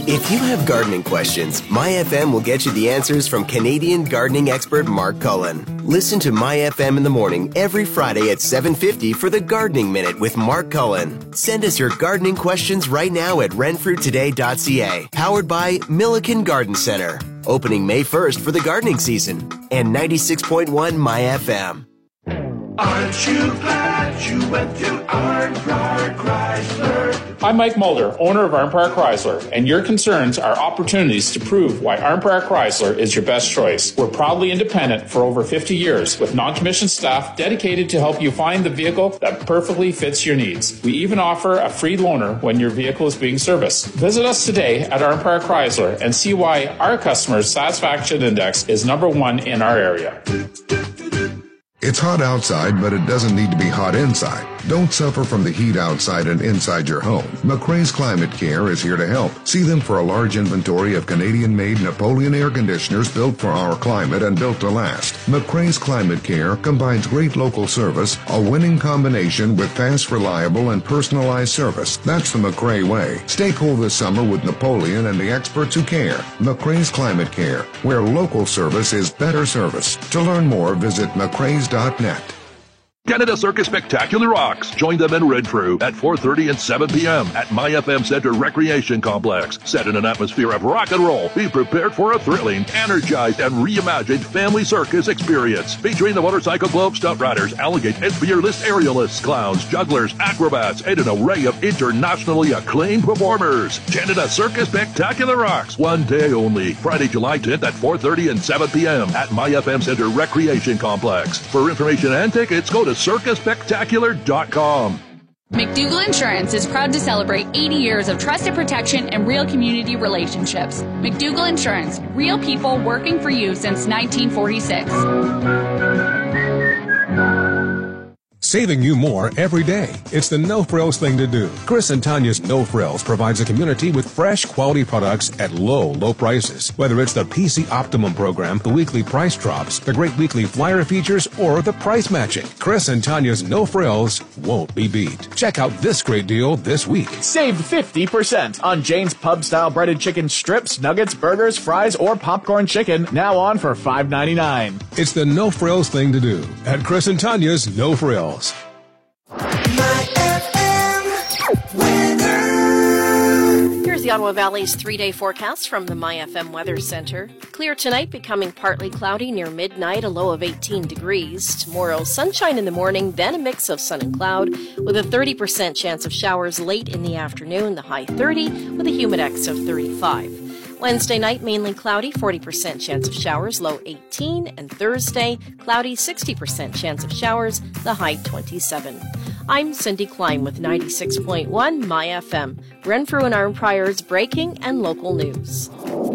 If you have gardening questions, MyFM will get you the answers from Canadian gardening expert Mark Cullen. Listen to MyFM in the morning every Friday at 7:50 for the Gardening Minute with Mark Cullen. Send us your gardening questions right now at renfrewtoday.ca. Powered by Milliken Garden Centre. Opening May 1st for the gardening season. And 96.1 MyFM. Aren't you glad you went to Arnprior Chrysler? I'm Mike Mulder, owner of Arnprior Chrysler, and your concerns are opportunities to prove why Arnprior Chrysler is your best choice. We're proudly independent for over 50 years with non-commissioned staff dedicated to help you find the vehicle that perfectly fits your needs. We even offer a free loaner when your vehicle is being serviced. Visit us today at Arnprior Chrysler and see why our customers' satisfaction index is #1 in our area. It's hot outside, but it doesn't need to be hot inside. Don't suffer from the heat outside and inside your home. McRae's Climate Care is here to help. See them for a large inventory of Canadian-made Napoleon air conditioners built for our climate and built to last. McRae's Climate Care combines great local service, a winning combination with fast, reliable, and personalized service. That's the McRae way. Stay cool this summer with Napoleon and the experts who care. McRae's Climate Care, where local service is better service. To learn more, visit mcraes.net. Canada Circus Spectacular Rocks. Join them in Renfrew at 4:30 and 7 p.m. at MyFM Center Recreation Complex. Set in an atmosphere of rock and roll. Be prepared for a thrilling, energized, and reimagined family circus experience. Featuring the Motorcycle Club stunt riders, Alligator and fearless aerialists, clowns, jugglers, acrobats, and an array of internationally acclaimed performers. Canada Circus Spectacular Rocks. One day only. Friday, July 10th at 4:30 and 7 p.m. at MyFM Center Recreation Complex. For information and tickets, go to circuspectacular.com. McDougall Insurance is proud to celebrate 80 years of trusted protection and real community relationships. McDougall Insurance, real people working for you since 1946. Saving you more every day. It's the No Frills thing to do. Chris and Tanya's No Frills provides a community with fresh, quality products at low prices. Whether it's the PC Optimum program, the weekly price drops, the great weekly flyer features, or the price matching, Chris and Tanya's No Frills won't be beat. Check out this great deal this week. Save 50% on Jane's Pub-style breaded chicken strips, nuggets, burgers, fries, or popcorn chicken, now on for $5.99. It's the No Frills thing to do at Chris and Tanya's No Frills. Here's the Ottawa Valley's 3-day forecast from the MyFM Weather Center. Clear tonight, becoming partly cloudy near midnight, a low of 18 degrees. Tomorrow, sunshine in the morning, then a mix of sun and cloud, with a 30% chance of showers late in the afternoon, the high 30, with a humidex of 35. Wednesday night, mainly cloudy, 40% chance of showers, low 18. And Thursday, cloudy, 60% chance of showers, the high 27. I'm Cindy Klein with 96.1 MyFM, Renfrew and Arnprior's breaking and local news.